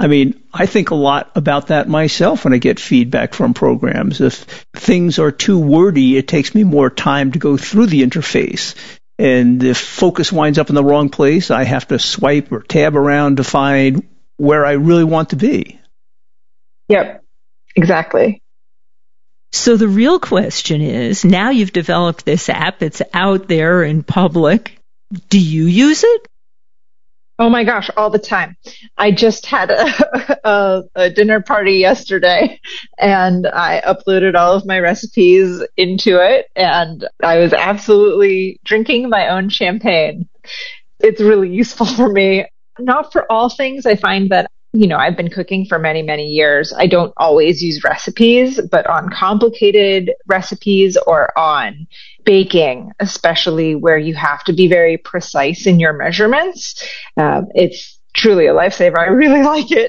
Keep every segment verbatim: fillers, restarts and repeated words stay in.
I mean, I think a lot about that myself when I get feedback from programs. If things are too wordy, it takes me more time to go through the interface. And if focus winds up in the wrong place, I have to swipe or tab around to find where I really want to be. Yep, exactly. So the real question is, now you've developed this app, it's out there in public. Do you use it? Oh my gosh, all the time. I just had a, a, a dinner party yesterday and I uploaded all of my recipes into it and I was absolutely drinking my own champagne. It's really useful for me. Not for all things. I find that, you know, I've been cooking for many, many years. I don't always use recipes, but on complicated recipes or on baking, especially where you have to be very precise in your measurements, um, it's truly a lifesaver. I really like it.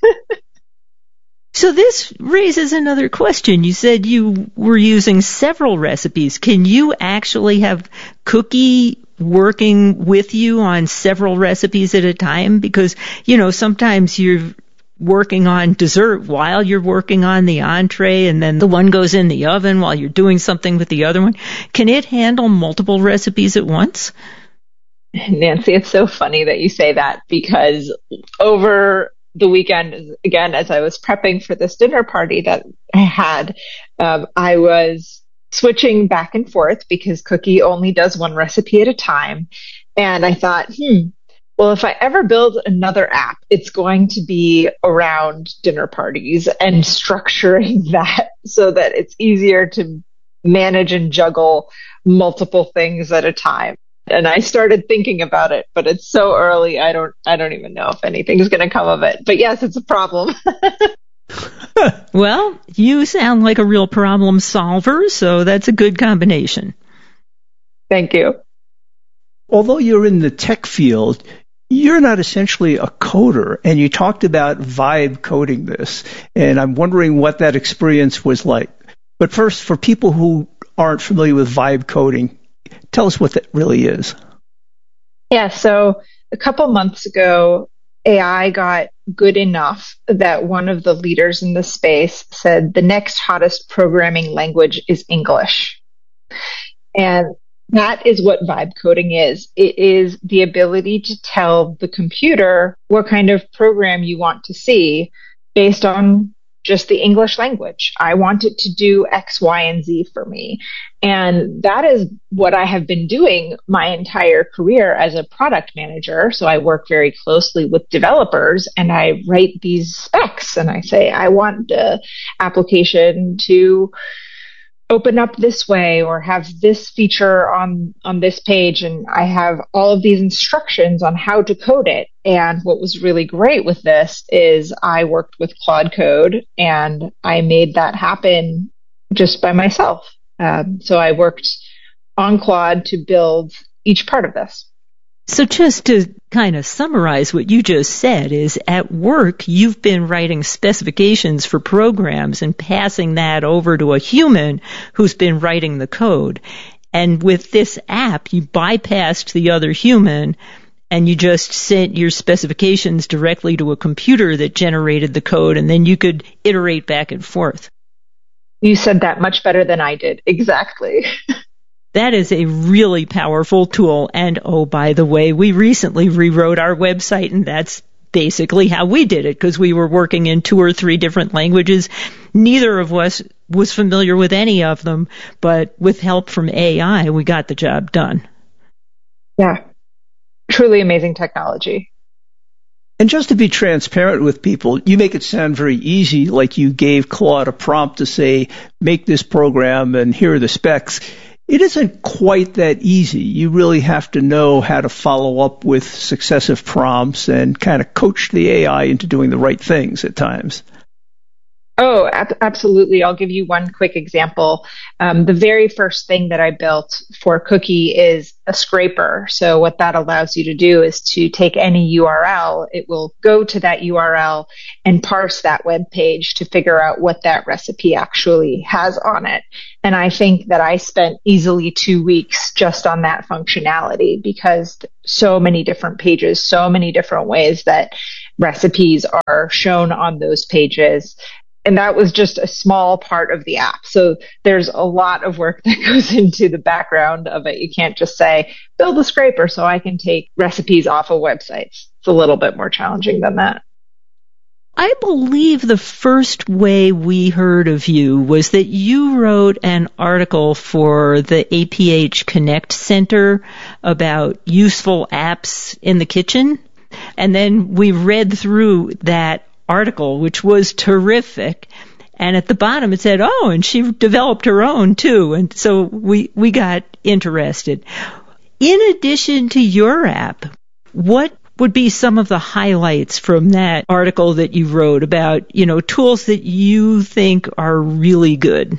So this raises another question. You said you were using several recipes. Can you actually have Cookie working with you on several recipes at a time? Because, you know, sometimes you're working on dessert while you're working on the entree, and then the one goes in the oven while you're doing something with the other one. Can it handle multiple recipes at once? Nancy, it's so funny that you say that, because over the weekend, again, as I was prepping for this dinner party that I had, um, I was switching back and forth because Cookie only does one recipe at a time. And I thought, hmm, well, if I ever build another app, it's going to be around dinner parties and structuring that so that it's easier to manage and juggle multiple things at a time. And I started thinking about it, but it's so early. I don't, I don't even know if anything's going to come of it. But yes, it's a problem. Well, you sound like a real problem solver, so that's a good combination. Thank you. Although you're in the tech field, you're not essentially a coder, and you talked about vibe coding this, and I'm wondering what that experience was like. But first, for people who aren't familiar with vibe coding, tell us what that really is. Yeah, so a couple months ago, A I got good enough that one of the leaders in the space said the next hottest programming language is English. And that is what vibe coding is. It is the ability to tell the computer what kind of program you want to see based on just the English language. I want it to do X, Y, and Z for me. And that is what I have been doing my entire career as a product manager. So I work very closely with developers and I write these specs and I say, I want the application to open up this way or have this feature on, on this page. And I have all of these instructions on how to code it. And what was really great with this is I worked with Claude Code and I made that happen just by myself. Um, so I worked on Claude to build each part of this. So just to kind of summarize what you just said is at work, you've been writing specifications for programs and passing that over to a human who's been writing the code. And with this app, you bypassed the other human and you just sent your specifications directly to a computer that generated the code, and then you could iterate back and forth. You said that much better than I did. Exactly. That is a really powerful tool. And oh, by the way, we recently rewrote our website, and that's basically how we did it, because we were working in two or three different languages. Neither of us was familiar with any of them, but with help from A I, we got the job done. Yeah, truly amazing technology. And just to be transparent with people, you make it sound very easy, like you gave Claude a prompt to say, make this program and here are the specs. It isn't quite that easy. You really have to know how to follow up with successive prompts and kind of coach the A I into doing the right things at times. Oh, ab- absolutely. I'll give you one quick example. Um, the very first thing that I built for Cookie is a scraper. So what that allows you to do is to take any U R L, it will go to that U R L and parse that web page to figure out what that recipe actually has on it. And I think that I spent easily two weeks just on that functionality, because so many different pages, so many different ways that recipes are shown on those pages. And that was just a small part of the app. So there's a lot of work that goes into the background of it. You can't just say, build a scraper so I can take recipes off of websites. It's a little bit more challenging than that. I believe the first way we heard of you was that you wrote an article for the A P H Connect Center about useful apps in the kitchen. And then we read through that article, which was terrific. And at the bottom it said, oh, and she developed her own too. And so we, we got interested. In addition to your app, what would be some of the highlights from that article that you wrote about, you know, tools that you think are really good?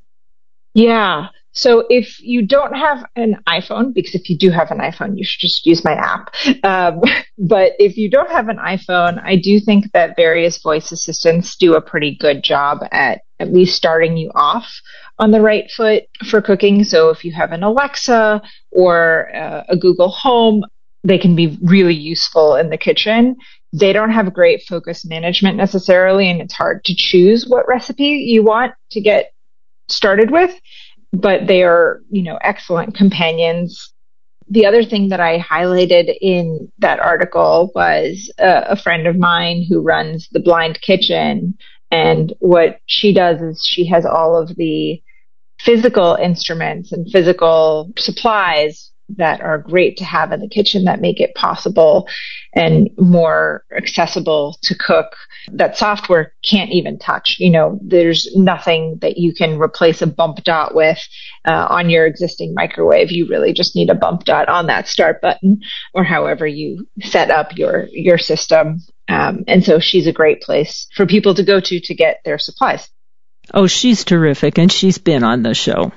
Yeah. So if you don't have an iPhone, because if you do have an iPhone, you should just use my app. Um, but if you don't have an iPhone, I do think that various voice assistants do a pretty good job at at least starting you off on the right foot for cooking. So if you have an Alexa or uh, a Google Home, they can be really useful in the kitchen. They don't have great focus management necessarily, and it's hard to choose what recipe you want to get started with, but they are, you know, excellent companions. The other thing that I highlighted in that article was a, a friend of mine who runs the Blind Kitchen, and what she does is she has all of the physical instruments and physical supplies that are great to have in the kitchen that make it possible and more accessible to cook that software can't even touch. You know, there's nothing that you can replace a bump dot with uh, on your existing microwave. You really just need a bump dot on that start button or however you set up your, your system. Um, and so she's a great place for people to go to to get their supplies. Oh, she's terrific, and she's been on the show.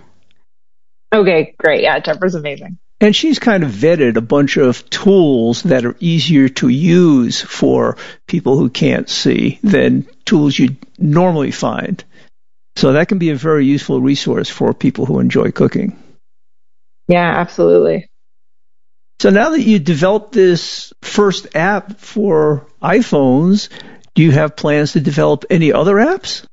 Okay, great. Yeah, Deborah's amazing. And she's kind of vetted a bunch of tools that are easier to use for people who can't see than tools you'd normally find. So that can be a very useful resource for people who enjoy cooking. Yeah, absolutely. So now that you developed this first app for iPhones, do you have plans to develop any other apps?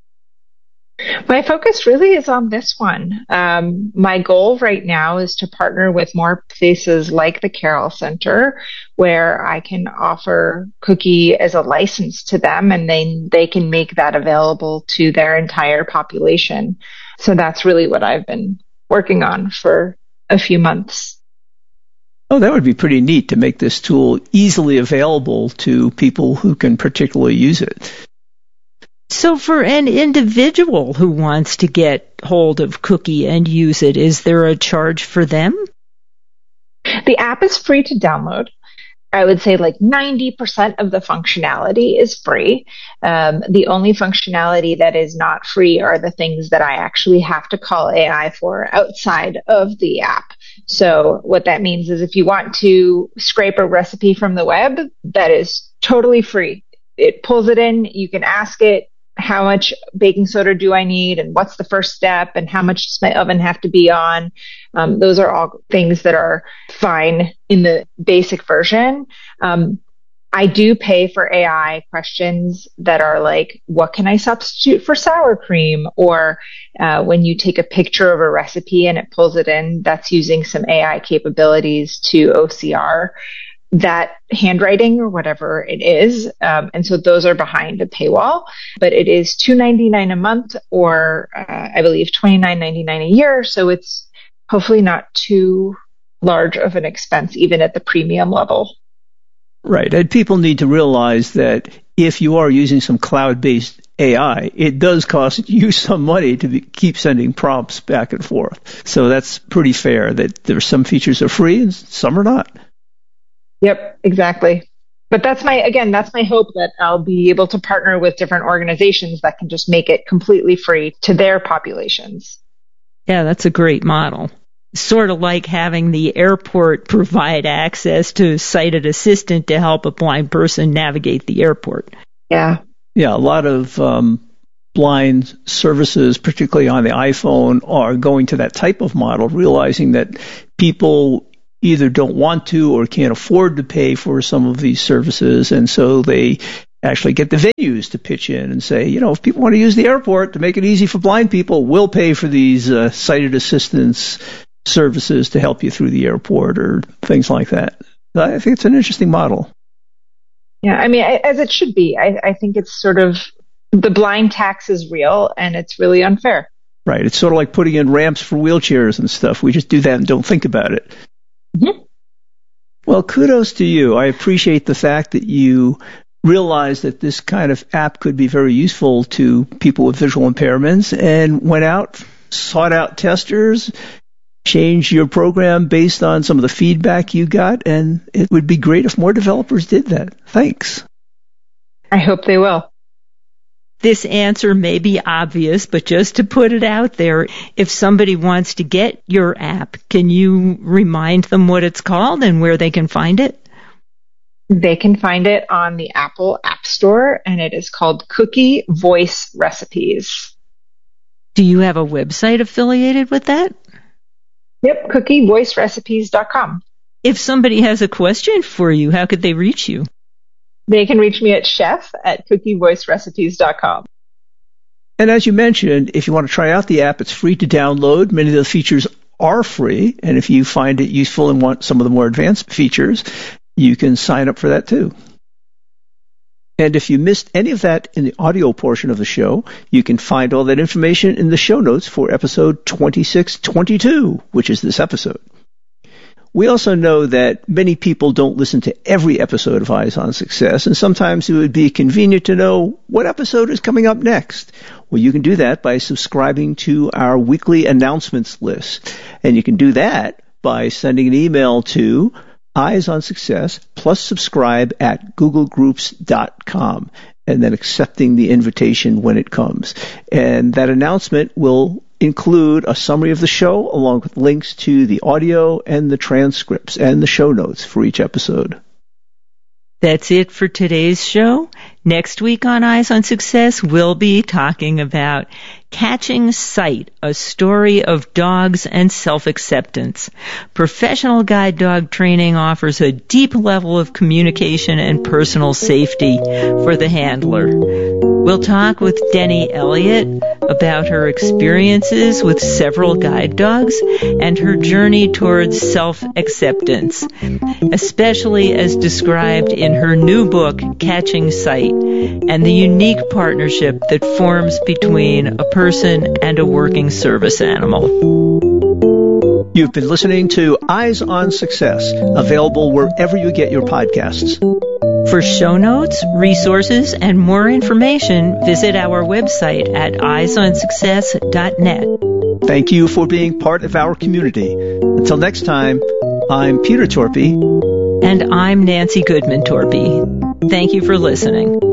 My focus really is on this one. Um, my goal right now is to partner with more places like the Carroll Center, where I can offer Cookie as a license to them, and then they can make that available to their entire population. So that's really what I've been working on for a few months. Oh, that would be pretty neat to make this tool easily available to people who can particularly use it. So for an individual who wants to get hold of Cookie and use it, is there a charge for them? The app is free to download. I would say like ninety percent of the functionality is free. Um, the only functionality that is not free are the things that I actually have to call A I for outside of the app. So what that means is if you want to scrape a recipe from the web, that is totally free. It pulls it in. You can ask it, how much baking soda do I need, and what's the first step, and how much does my oven have to be on? Um, those are all things that are fine in the basic version. Um, I do pay for A I questions that are like, what can I substitute for sour cream? Or uh, when you take a picture of a recipe and it pulls it in, that's using some A I capabilities to O C R that handwriting or whatever it is. Um, and so those are behind a paywall, but it is two dollars and ninety-nine cents a month, or uh, I believe twenty-nine ninety-nine a year. So it's hopefully not too large of an expense, even at the premium level. Right. And people need to realize that if you are using some cloud-based A I, it does cost you some money to be, keep sending prompts back and forth. So that's pretty fair that there's some features are free and some are not. Yep, exactly. But that's my, again, that's my hope that I'll be able to partner with different organizations that can just make it completely free to their populations. Yeah, that's a great model. Sort of like having the airport provide access to sighted assistant to help a blind person navigate the airport. Yeah. Yeah, a lot of um, blind services, particularly on the iPhone, are going to that type of model, realizing that people either don't want to or can't afford to pay for some of these services, and so they actually get the venues to pitch in and say, you know, if people want to use the airport to make it easy for blind people, we'll pay for these uh, sighted assistance services to help you through the airport or things like that. I think it's an interesting model. Yeah, I mean, as it should be. I, I think it's sort of, the blind tax is real, and it's really unfair. Right. It's sort of like putting in ramps for wheelchairs and stuff. We just do that and don't think about it. Mm-hmm. Well, kudos to you. I appreciate the fact that you realized that this kind of app could be very useful to people with visual impairments and went out, sought out testers, changed your program based on some of the feedback you got, and it would be great if more developers did that. Thanks. I hope they will. This answer may be obvious, but just to put it out there, if somebody wants to get your app, can you remind them what it's called and where they can find it? They can find it on the Apple App Store, and it is called Cookie Voice Recipes. Do you have a website affiliated with that? Yep, cookie voice recipes dot com. If somebody has a question for you, how could they reach you? They can reach me at chef at cookie voice recipes dot com. And as you mentioned, if you want to try out the app, it's free to download. Many of the features are free, and if you find it useful and want some of the more advanced features, you can sign up for that too. And if you missed any of that in the audio portion of the show, you can find all that information in the show notes for episode twenty-six twenty-two, which is this episode. We also know that many people don't listen to every episode of Eyes on Success, and sometimes it would be convenient to know what episode is coming up next. Well, you can do that by subscribing to our weekly announcements list. And you can do that by sending an email to Eyes on Success plus subscribe at google groups dot com, and then accepting the invitation when it comes. And that announcement will include a summary of the show along with links to the audio and the transcripts and the show notes for each episode. That's it for today's show. Next week on Eyes on Success, we'll be talking about Catching Sight, a story of dogs and self-acceptance. Professional guide dog training offers a deep level of communication and personal safety for the handler. We'll talk with Denny Elliott about her experiences with several guide dogs and her journey towards self-acceptance, especially as described in her new book, Catching Sight, and the unique partnership that forms between a person and a working service animal. You've been listening to Eyes on Success, available wherever you get your podcasts. For show notes, resources, and more information, visit our website at eyes on success dot net. Thank you for being part of our community. Until next time, I'm Peter Torpy. And I'm Nancy Goodman Torpy. Thank you for listening.